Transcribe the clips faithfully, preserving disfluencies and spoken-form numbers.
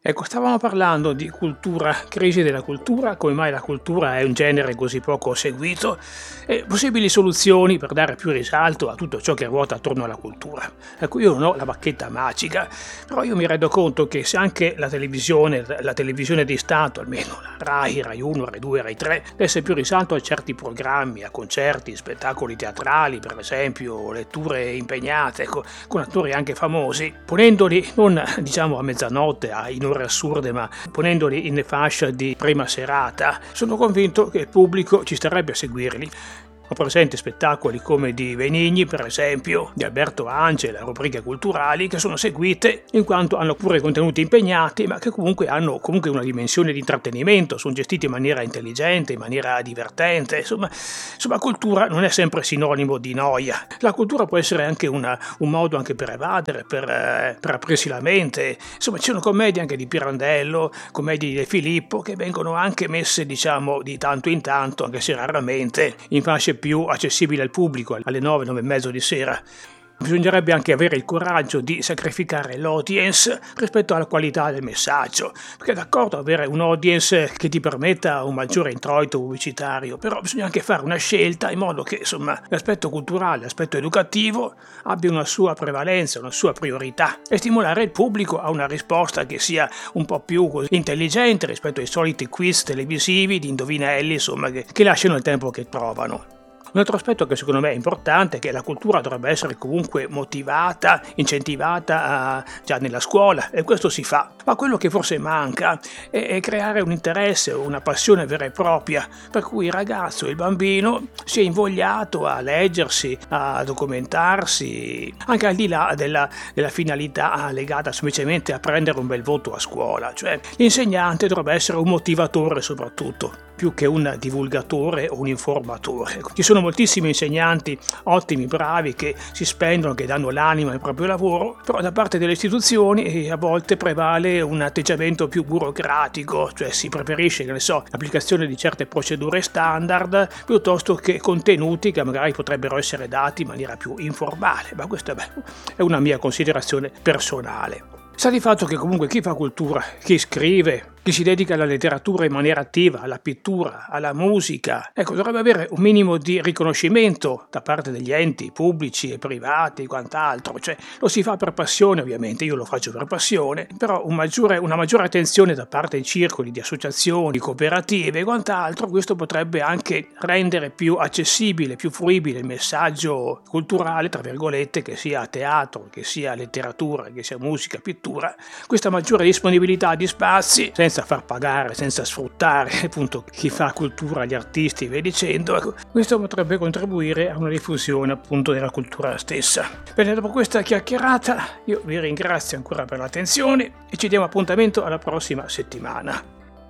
Ecco, stavamo parlando di cultura, crisi della cultura, come mai la cultura è un genere così poco seguito e possibili soluzioni per dare più risalto a tutto ciò che ruota attorno alla cultura. Ecco, io non ho la bacchetta magica, però io mi rendo conto che se anche la televisione, la televisione di Stato, almeno la Rai, Rai uno, Rai due, Rai tre, desse più risalto a certi programmi, a concerti, spettacoli teatrali, per esempio, letture impegnate, ecco, con attori anche famosi, ponendoli non diciamo a mezzanotte, a in ore assurde, ma ponendoli in fascia di prima serata, sono convinto che il pubblico ci starebbe a seguirli. Ho presente spettacoli come di Benigni, per esempio, di Alberto Angela, rubriche culturali che sono seguite in quanto hanno pure contenuti impegnati, ma che comunque hanno comunque una dimensione di intrattenimento, sono gestiti in maniera intelligente, in maniera divertente. Insomma, insomma cultura non è sempre sinonimo di noia. La cultura può essere anche una, un modo anche per evadere, per, eh, per aprirsi la mente. Insomma, ci sono commedie anche di Pirandello, commedie di De Filippo, che vengono anche messe, diciamo, di tanto in tanto, anche se raramente, in fasce più accessibile al pubblico alle nove, nove e mezzo di sera. Bisognerebbe anche avere il coraggio di sacrificare l'audience rispetto alla qualità del messaggio, perché è d'accordo avere un audience che ti permetta un maggiore introito pubblicitario, però bisogna anche fare una scelta in modo che insomma l'aspetto culturale, l'aspetto educativo abbia una sua prevalenza, una sua priorità e stimolare il pubblico a una risposta che sia un po' più intelligente rispetto ai soliti quiz televisivi di indovinelli, insomma, che, che lasciano il tempo che trovano. Un altro aspetto che secondo me è importante è che la cultura dovrebbe essere comunque motivata, incentivata uh, già nella scuola, e questo si fa. Ma quello che forse manca è, è creare un interesse, una passione vera e propria, per cui il ragazzo, il bambino sia invogliato a leggersi, a documentarsi, anche al di là della, della finalità legata semplicemente a prendere un bel voto a scuola. Cioè l'insegnante dovrebbe essere un motivatore soprattutto, più che un divulgatore o un informatore. Ci sono moltissimi insegnanti ottimi, bravi, che si spendono, che danno l'anima al proprio lavoro, però da parte delle istituzioni a volte prevale un atteggiamento più burocratico, cioè si preferisce, che ne so, l'applicazione di certe procedure standard piuttosto che contenuti che magari potrebbero essere dati in maniera più informale, ma questa beh, è una mia considerazione personale. Sta di fatto che comunque chi fa cultura, chi scrive, chi si dedica alla letteratura in maniera attiva, alla pittura, alla musica, ecco, dovrebbe avere un minimo di riconoscimento da parte degli enti pubblici e privati e quant'altro. Cioè, lo si fa per passione, ovviamente, io lo faccio per passione, però un maggiore, una maggiore attenzione da parte di circoli, di associazioni, cooperative e quant'altro, questo potrebbe anche rendere più accessibile, più fruibile il messaggio culturale, tra virgolette, che sia teatro, che sia letteratura, che sia musica, pittura. Questa maggiore disponibilità di spazi, senza far pagare, senza sfruttare appunto chi fa cultura, gli artisti e via dicendo, ecco, questo potrebbe contribuire a una diffusione appunto della cultura stessa. Bene, dopo questa chiacchierata io vi ringrazio ancora per l'attenzione e ci diamo appuntamento alla prossima settimana.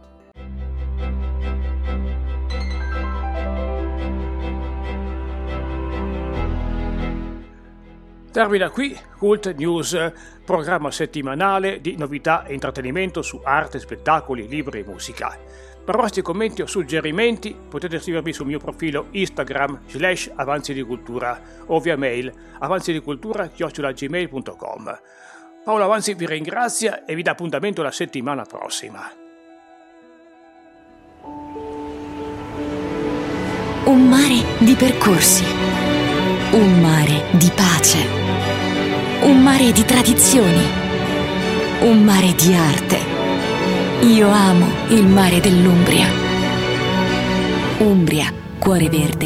Termina qui Cult News, programma settimanale di novità e intrattenimento su arte, spettacoli, libri e musica. Per vostri commenti o suggerimenti potete scrivermi sul mio profilo Instagram slash avanzi di cultura o via mail avanzidicultura chiocciola gmail punto com. Paolo Avanzi vi ringrazia e vi dà appuntamento la settimana prossima. Un mare di percorsi, un mare di pace. Un mare di tradizioni, un mare di arte. Io amo il mare dell'Umbria. Umbria, cuore verde.